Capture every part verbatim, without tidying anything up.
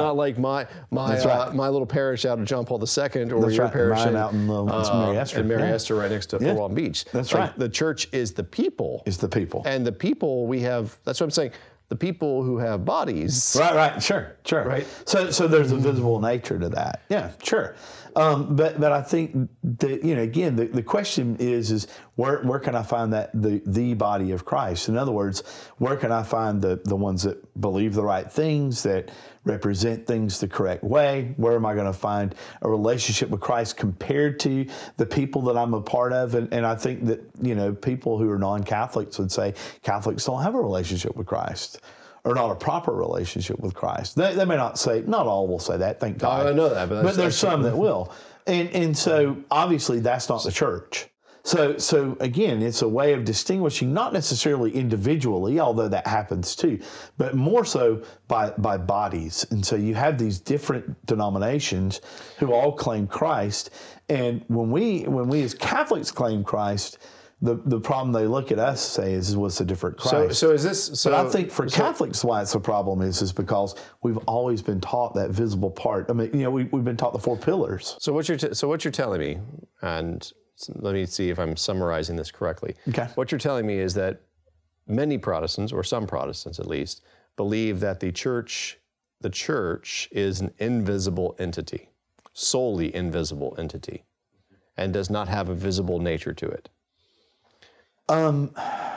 not like my my That's uh, right. my little parish out of John Paul the Second, or That's your right. parish Mine in, out in, uh, it's uh, Mary Esther. in Mary Yeah. Esther, right next to Yeah. Fort Walton Beach. That's Like, right. The church is the people. It's the people. And the people we have. That's what I'm saying. The people who have bodies. Right, right, sure, sure. Right. So, so there's a visible nature to that. Yeah, sure. Um, but, but I think that, you know, again, the, the question is, is where, where can I find that the, the body of Christ? In other words, where can I find the, the ones that believe the right things, that represent things the correct way? Where am I going to find a relationship with Christ compared to the people that I'm a part of? And, and I think that, you know, people who are non-Catholics would say Catholics don't have a relationship with Christ, or not a proper relationship with Christ. They, they may not say, not all will say that, thank God. I know that, but, but there's some that will. And and so obviously that's not the church. So so again, it's a way of distinguishing, not necessarily individually, although that happens too, but more so by by bodies. And so you have these different denominations who all claim Christ. And when we when we as Catholics claim Christ, The the problem they look at us say is, what's a different Christ? So, so is this? So, but I think for so, Catholics, why it's a problem is is because we've always been taught that visible part. I mean, you know, we we've been taught the four pillars. So what you're t- so what you're telling me, and let me see if I'm summarizing this correctly. Okay. What you're telling me is that many Protestants, or some Protestants at least, believe that the church, the church is an invisible entity, solely invisible entity, and does not have a visible nature to it. Um,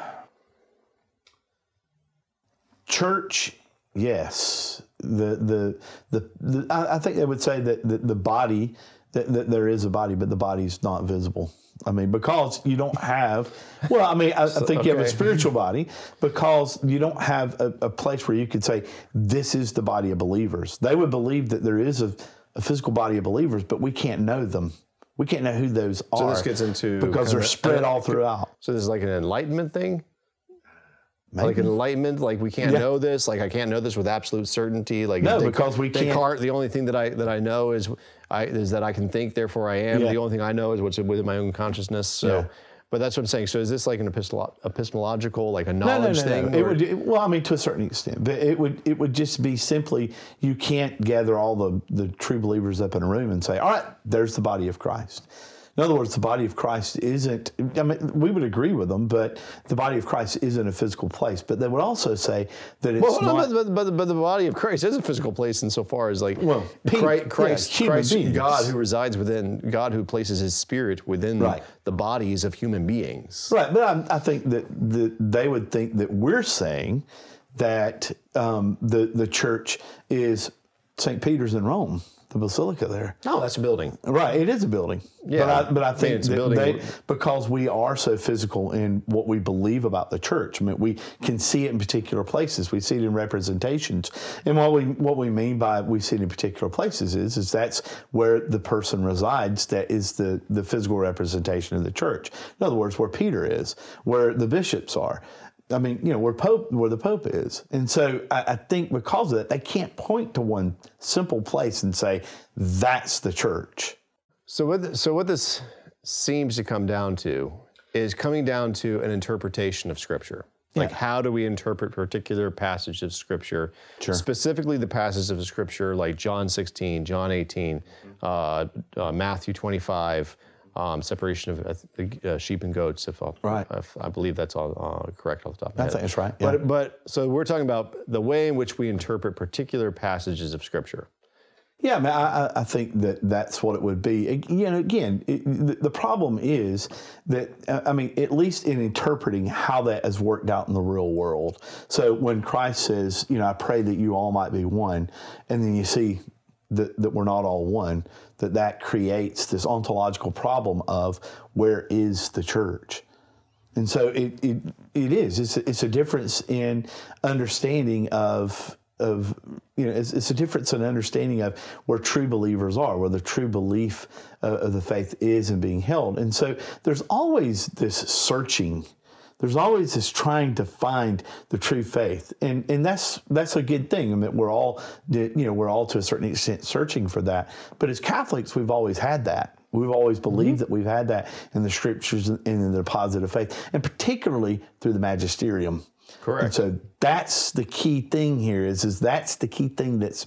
church, yes. The the the, the I, I think they would say that the, the body that, that there is a body, but the body's not visible. I mean, because you don't have. Well, I mean, I, I think you have a okay. spiritual body because you don't have a, a place where you could say this is the body of believers. They would believe that there is a, a physical body of believers, but we can't know them. We can't know who those are. So this gets into because they're of, spread uh, all throughout. So this is like an enlightenment thing? Maybe. Like enlightenment, like we can't Yeah. know this, like I can't know this with absolute certainty. Like No, Des- because we can't- Descartes, the only thing that I that I know is I is that I can think, therefore I am. Yeah. The only thing I know is what's within my own consciousness. So, Yeah. but that's what I'm saying. So is this like an epistolo- epistemological, like a No, no, knowledge no, thing? no. It or- would, it- well, I mean, to a certain extent, but it would it would just be simply you can't gather all the, the true believers up in a room and say, all right, there's the body of Christ. In other words, the body of Christ isn't, I mean, we would agree with them, but the body of Christ isn't a physical place. But they would also say that it's Well, hold not. on, but, but, but the body of Christ is a physical place insofar as like Well, people- Christ, yeah, Christ, human Christ beings. God who resides within, God who places his spirit within Right. the bodies of human beings. Right, but I, I think that the, they would think that we're saying that um, the, the church is Saint Peter's in Rome, the basilica there. No, that's a building. Right, it is a building. Yeah. But I, but I I mean, think it's a that building. they, because we are so physical in what we believe about the church, I mean, we can see it in particular places. We see it in representations. And what we what we mean by we see it in particular places is, is that's where the person resides that is the, the physical representation of the church. In other words, where Peter is, where the bishops are. I mean, you know, where Pope, where the Pope is. And so I, I think because of that, they can't point to one simple place and say, that's the church. So what, so what this seems to come down to is coming down to an interpretation of Scripture. Like, Yeah. how do we interpret particular passages of Scripture? Sure. Specifically the passages of Scripture like John sixteen, John eighteen, uh, uh, Matthew twenty-five, um, separation of uh, uh, sheep and goats, if, I'll, Right. if I believe that's all uh, correct off the top of my I head. think that's right. Yeah. But, but, so we're talking about the way in which we interpret particular passages of Scripture. Yeah, I mean, I, I think that that's what it would be. You know, again, it, the, the problem is that, uh, I mean, at least in interpreting how that has worked out in the real world. So when Christ says, you know, I pray that you all might be one, and then you see that, that we're not all one, that that creates this ontological problem of where is the church? And so it it, it is. It's a, it's a difference in understanding of of you know it's, it's a difference in understanding of where true believers are, where the true belief uh, of the faith is and being held. And so there's always this searching. There's always this trying to find the true faith, and and that's that's a good thing. I mean, we're all you know we're all to a certain extent searching for that. But as Catholics, we've always had that. We've always believed mm-hmm. that we've had that in the Scriptures and in the deposit of faith, and particularly through the magisterium. Correct. And so that's the key thing here. Is is that's the key thing that's